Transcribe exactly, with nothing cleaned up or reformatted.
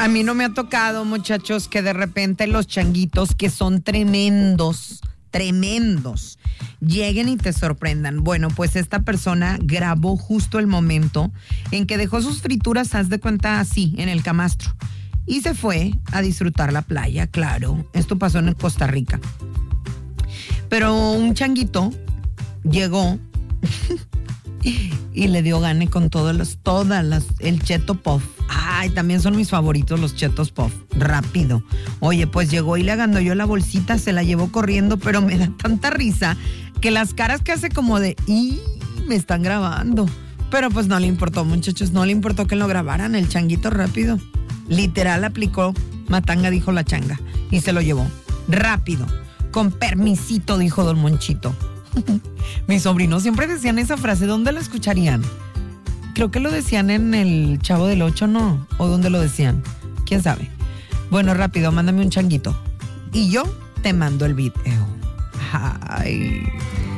A mí no me ha tocado, muchachos, que de repente los changuitos, que son tremendos, tremendos, lleguen y te sorprendan. Bueno, pues esta persona grabó justo el momento en que dejó sus frituras, haz de cuenta, así, en el camastro. Y se fue a disfrutar la playa, claro. Esto pasó en Costa Rica. Pero un changuito llegó y le dio gane con todos los, todas las, el Cheto Puff. Ay, también son mis favoritos los Chetos Puff. Rápido. Oye, pues llegó y le agandalló la bolsita, se la llevó corriendo, pero me da tanta risa que las caras que hace como de, ¡y! Me están grabando. Pero pues no le importó, muchachos, no le importó que lo grabaran, el changuito rápido. Literal aplicó matanga, dijo la changa, y se lo llevó. Rápido. Con permisito, dijo don Monchito. Mis sobrinos siempre decían esa frase. ¿Dónde la escucharían? Creo que lo decían en el Chavo del Ocho, ¿no? ¿O dónde lo decían? ¿Quién sabe? Bueno, rápido, mándame un changuito. Y yo te mando el video. Ay...